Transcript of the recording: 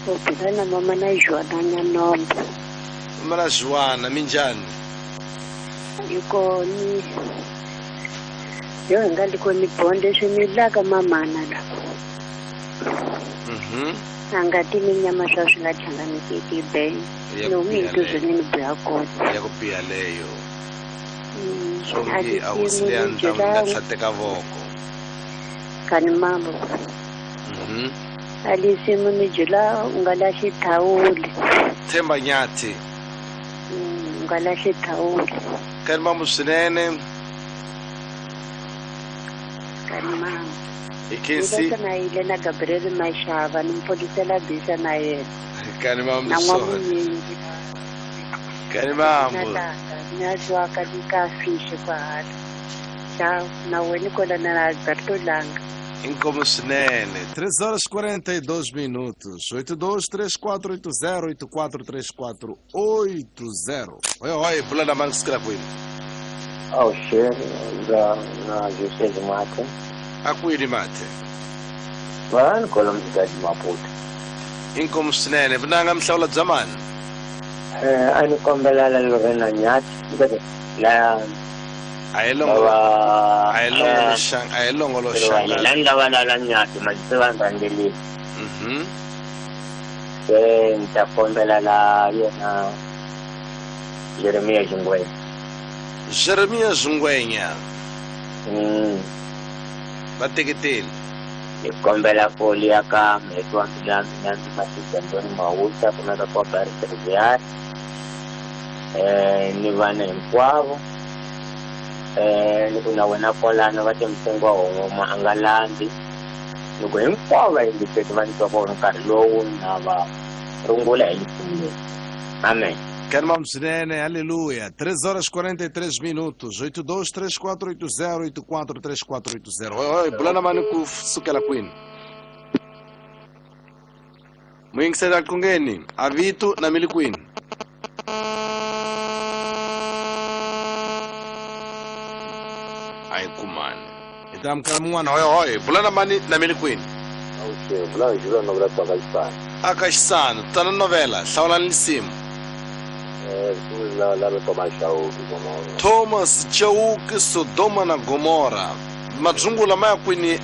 Ubhekana mama na Joana Nyanombo. Mara Joana minjani? Yuko ni yo ngaliko ni bonde shimilaka mama na la. Angati ni nyama shosho la changaniki kibe. No mintu zenini bako. Yakupia leyo. Songi awusilianda ungathateka voko. Kani mambo. Alisimu ni jula ungalashi tauli. Themba Nyathi. Ungalashi tauli. Kani mambo sinene. Kani mambo. Ikinsi. Nidasa na ile na Gabriel Mashava nimpolisela bisa na yele. Kani mambo Na soha. mwamu nyingi. Kani mambo. Nyazwa kadika fishi kwa hali. Chao na weni kola na Alberto Langa. Incomo sinene. 3h42. 823480843480. Oi, bulana mano skrapuin. Ao cheiro na José de Mata. Akuiri mate. Mano, colombiana de Maputo. Incomo sinene. Bunanga mhlawula zamani. Ano kombela la Lorena Nyathi. La ayelongo lo shanga. Landa wala la Nyathi majisewa ngandeli. Nitakombela la yena Jeremia Zungwenya. Jeremia Zungwenya. Bateketeli. Nikombela kulia kama etuwa milami matitendoni mawuta kunaka kwa bari serviari. Nivana mkwavo. Nikuna wena kolana wate msengwa wa angalandi. Nikuna mkwava indiketu vani kwa nkarilowu na wa rungula ilifuni. Amen. Kalma msinene, aleluia. 3h43. 823480843480. Oi, bulana mani kusukela queen. Mwingi seda kungeni. Avitu na mili queen. Ay kumani. Itam kalmuana. Oi, bulana mani na mili queen. Okay, bulana jura novela kwa Akashsana. Akashsana, tana novela, sawla nisimu. Thomas Chauke Sodoma na Gomora. Madzungula maya kwini